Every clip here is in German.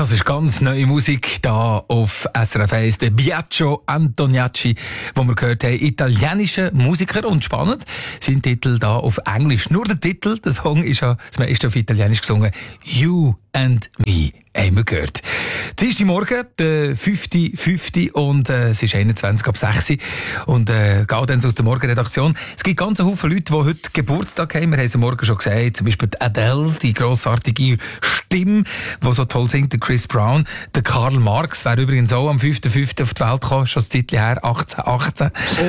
Das ist ganz neue Musik da auf SRF 1, der Biagio Antoniacci, wo wir gehört haben, italienische Musiker, und spannend, sein Titel da auf Englisch. Nur der Titel, der Song ist ja das meiste auf Italienisch gesungen. You and Me, haben wir gehört. Dienstag Morgen, der 5.5. und es ist 21:06 und geht dann aus der Morgenredaktion. Es gibt ganz viele Leute, die heute Geburtstag haben. Wir haben es morgen schon gesagt, zum Beispiel Adele, die grossartige Stimme, die so toll singt, der Chris Brown. Der Karl Marx wäre übrigens auch am 5.5. auf die Welt gekommen, schon das Titel her, 1818.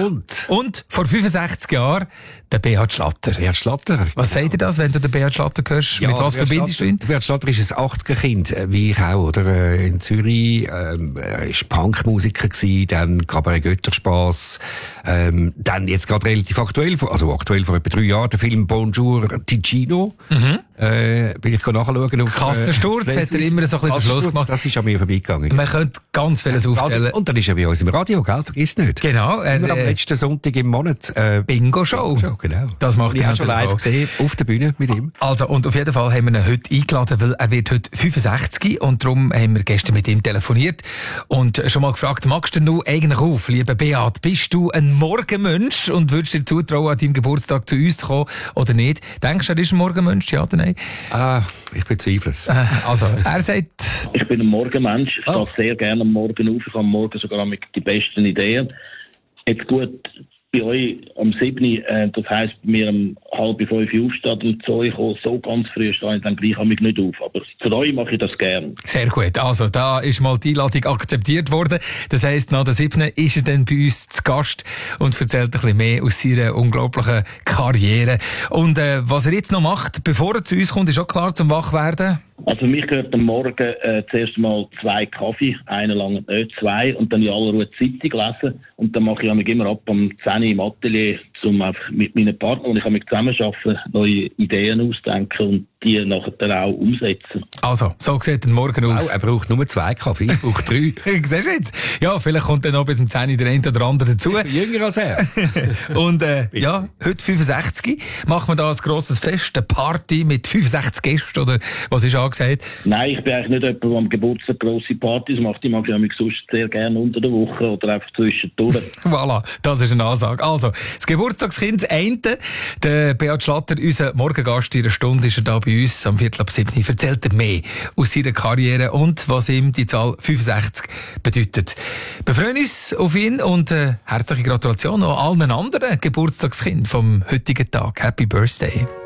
Und vor 65 Jahren der Beat Schlatter. Beat Schlatter. Was sagt dir das, wenn du den Beat Schlatter hörst? Ja, mit was verbindest du ihn? Beat Schlatter ist ein 80er-Kind, wie ich auch, oder? In Zürich, er war Punkmusiker gewesen, dann Cabaret Götterspass, dann jetzt gerade relativ aktuell, also aktuell vor etwa 3 Jahren, der Film Bonjour Ticino. Bin ich nachschauen auf Kassensturz hat er immer so ein bisschen den Schluss gemacht. Das ist an mir vorbeigegangen. Man könnte ganz vieles aufzählen. Und dann ist er bei uns im Radio, gell? Vergiss nicht. Genau. Immer am letzten Sonntag im Monat. Bingo-Show. Genau. Das macht ich schon live gesehen, auf der Bühne mit ihm. Also, und auf jeden Fall haben wir ihn heute eingeladen, weil er wird heute 65 und darum haben wir gestern mit ihm telefoniert und schon mal gefragt, magst du eigentlich auf, lieber Beat, bist du ein Morgenmensch und würdest dir zutrauen, an deinem Geburtstag zu uns zu kommen oder nicht? Denkst du, er ist ein Morgenmensch, ja oder nein? Ich bezweifle es. Also, er sagt... Ich bin ein Morgenmensch, ich stehe sehr gerne am Morgen auf, ich habe am Morgen sogar mit die besten Ideen. Jetzt gut, bei euch am 7. Das heisst, bei mir um 4:30 aufstehen und zu euch kommen, so ganz früh stehe ich dann gleich mich nicht auf. Aber für euch mache ich das gerne. Sehr gut. Also, da ist mal die Einladung akzeptiert worden. Das heisst, nach der 7. ist er dann bei uns zu Gast und erzählt ein bisschen mehr aus seiner unglaublichen Karriere. Und was er jetzt noch macht, bevor er zu uns kommt, ist auch klar zum Wachwerden. Also für mich gehört am Morgen zuerst mal 2 Kaffee, einen lang nicht, 2, und dann in aller Ruhe die Zeitung lesen. Und dann mache ich mich immer ab am 10 im Atelier, um einfach mit meinen Partnern, und ich mich zusammenarbeiten, neue Ideen ausdenken und die nachher dann auch umsetzen. Also, so sieht der Morgen aus. Wow, er braucht nur 2 Kaffee, ich brauche 3. Siehst du jetzt? Ja, vielleicht kommt dann noch bis zum 10 der eine oder andere dazu. Ich bin jünger als er. Und ja, heute 65 machen wir da ein grosses Fest, eine Party mit 65 Gästen, oder was ist angesagt? Nein, ich bin eigentlich nicht jemand, der am Geburtstag grosse Partys macht. Ich mag ja mich sonst sehr gerne unter der Woche oder einfach zwischendurch. Voilà, das ist eine Ansage. Also, das Geburtstagskind, das eine, der Beat Schlatter, unser Morgengast, in einer Stunde ist er da bei uns, am 6:45, erzählt er mehr aus seiner Karriere und was ihm die Zahl 65 bedeutet. Wir freuen uns auf ihn und herzliche Gratulation an allen anderen Geburtstagskind vom heutigen Tag. Happy Birthday.